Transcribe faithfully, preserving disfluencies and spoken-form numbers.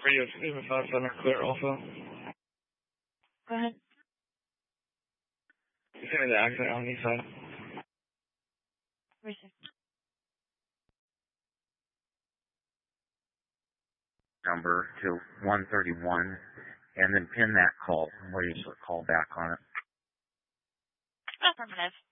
Radio Stephen five Center, clear also. Go ahead. You send me the accident on the east side. Receive. Number to one thirty-one, and then pin that call. What do you call back on it? Affirmative.